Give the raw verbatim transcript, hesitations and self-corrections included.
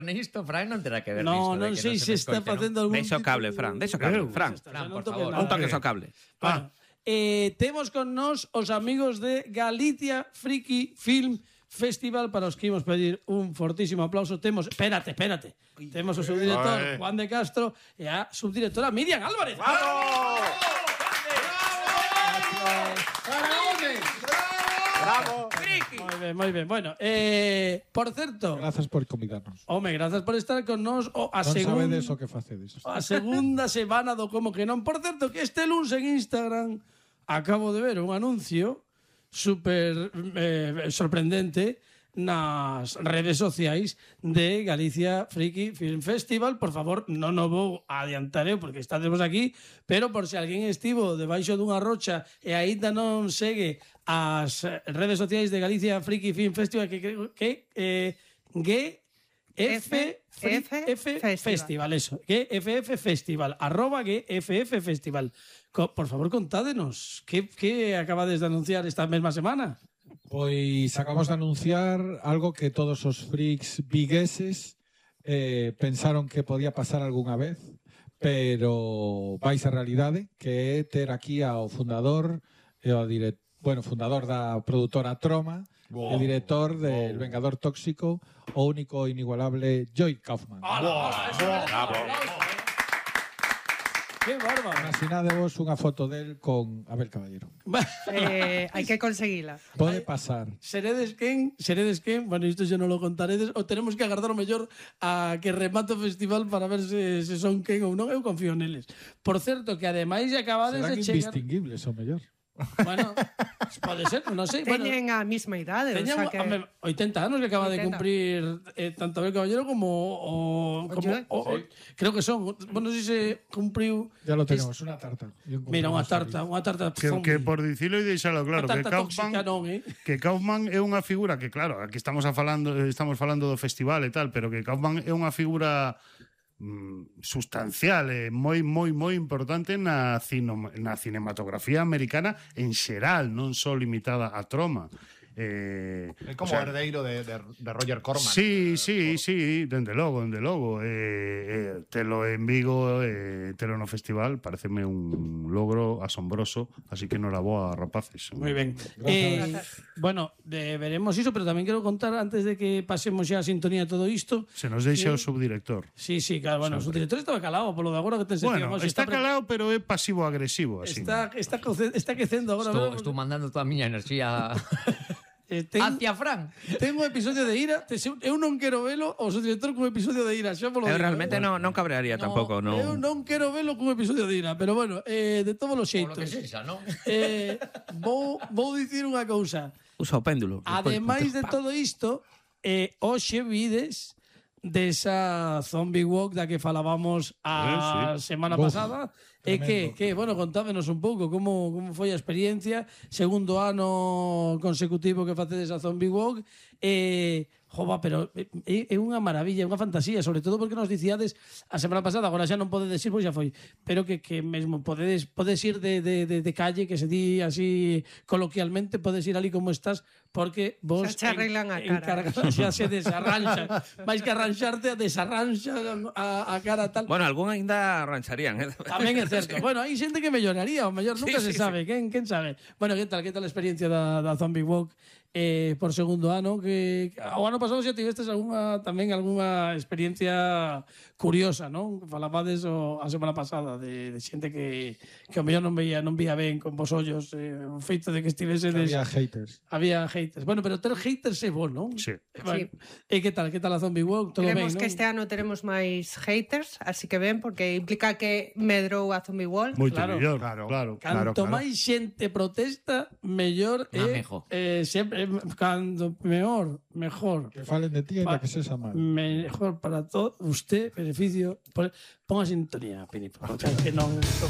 Nisto, Fran, non terá que ver No, nisto. non sei se está facendo algún... Deixa o cable, Fran, deixa o cable. Fran, Fran, non por toques favor. nada. un toque ao cable. Bueno, eh, temos con nós os amigos de Galicia Friki Film Festival, para os que imos pedir un fortísimo aplauso. Temos, espérate, espérate. Temos o subdirector Juan de Castro e a subdirectora Miriam Álvarez. ¡Bravo! Moi ben, moi ben. Bueno, eh, por certo, Grazas por convidarnos. home, grazas por estar con nós o a Non segunda sabedes o que facedes. a segunda semana do Como que non. Por certo, que este luns en Instagram acabo de ver un anuncio super eh, sorprendente nas redes sociais de Galicia Friki Film Festival. Por favor, non o vou adiantar eu porque estádemos aquí, pero por se alguén estivo debaixo dunha rocha e aínda non segue as redes sociais de Galicia Friki Film Festival, que creo que eh, G F F F Festival, eso, G F F Festival, arroba G F F Festival. Co- Por favor, contádenos, que, que acabades de anunciar esta mesma semana? Pois acabamos de anunciar algo que todos os freaks vigueses eh, pensaron que podía pasar algunha vez, pero vais a realidade, que é ter aquí ao fundador e ao director, bueno, fundador da produtora Troma, wow. E director del wow. Vengador Tóxico, o único e inigualable Joy Kaufman. ¡Hola! Bravo. Bravo. ¡Qué bárbaro! Asinádevos unha foto del con Abel Caballero. Eh, hai que conseguila. Pode pasar. Seredes quen, seredes quen, bueno, isto xa non lo contaredes, ou tenemos que agardar o mellor a que remate o festival para ver se, se son quen ou non. Eu confío neles. Por certo, que ademais acabades Serán de chegar... indistinguibles, o mellor. Bueno, pode ser, non sei. Teñen Bueno, a mesma idade, o teña sea que... home, oitenta anos que acaba de oitenta. cumprir eh, tanto Abel Caballero como o, como Oye, o, o, creo que son, bueno, si se cumpriu. Ya lo tenemos, una tarta. Y un Mira, unha cumpleaños tarta, unha tarta Que, zombie. que por dicilo e deixalo claro, Unha que tarta tóxica Kaufman, non, eh? que Kaufman é unha figura que, claro, aquí estamos a falando, estamos falando do festival e tal, pero que Kaufman é unha figura mm, sustancial e moi, moi, moi importante na, cino, na cinematografía americana en xeral, non só limitada a Troma. Eh, É como o sea, herdeiro de, de, de Roger Corman. Sí, sí, sí, dende logo, dende logo. Eh, eh, telo en Vigo, eh, telo no festival, pareceme un logro asombroso, así que noraboa, rapaces. Moi ben. Eh, bueno, de, veremos iso, pero tamén quero contar, antes de que pasemos xa a sintonía de todo isto... Se nos deixa que- o subdirector. Sí, sí, claro, bueno, o subdirector estaba calado, polo de agora que te Bueno, sentíamos, está pre- calado, pero é pasivo-agresivo, así. Está, está, coce- está quecendo agora. Estou, ¿verdad? estou mandando toda a miña enerxía Eh, ten, hacia Fran. ten un episodio de ira, te, eu non quero velo o subdirector cun episodio de ira, xa polo Eu digo, realmente eh. non, non cabrearía tampouco, non. Eu non quero velo cun episodio de ira, pero bueno, eh, de todos os Por lo xeitos. que sexa, non? Eh, vou, vou dicir unha cousa. Usa o péndulo. Ademais de todo isto, eh, hoxe vides desa zombie walk da que falábamos a Eh, semana Uf, pasada e que, tremendo. que, bueno, contádenos un pouco como, como foi a experiencia, segundo ano consecutivo que facedes a zombie walk e, jova, pero é, é unha maravilla, é unha fantasía, sobre todo porque nos dicíades a semana pasada, agora xa non podedes ir, pois xa foi, pero que, que mesmo podedes, podes ir de, de, de, de calle, que se di así coloquialmente, podes ir ali como estás, porque vos Xa che arreglan a cara. encarga- xa se desarranxa, vais que arranxarte, desarranxa a, a cara tal. Bueno, algún ainda arrancharían, eh? Tamén é certo. Bueno, hai xente que melloraría, o mellor nunca se Sí, sí, sabe, quen, quen sabe. Bueno, que tal, que tal a experiencia da, da Zombie Walk eh, por segundo ano, que o ano pasado xa tivestes algunha, tamén algunha experiencia curiosa, non? Falabades o, a semana pasada de, de xente que, que o mellor non veía, non vía ben con vos ollos, eh, o feito de que estivese des... Había haters. Había haters. Bueno, pero ter haters é bo, non? Sí. Eh, bueno, E que tal, que tal a Zombie Walk? Todo Queremos ben, que non? este ano teremos máis haters, así que ven, porque implica que medrou a Zombie Wall. Moito Claro. mellor, Claro. claro. Canto Claro, claro. máis xente protesta, mellor é Manejo. eh, sempre cando mellor, mejor. Que falen de ti e Pa- que se mal. Mejor para todo usted, beneficio. Pon a sintonía, Pini, porque que non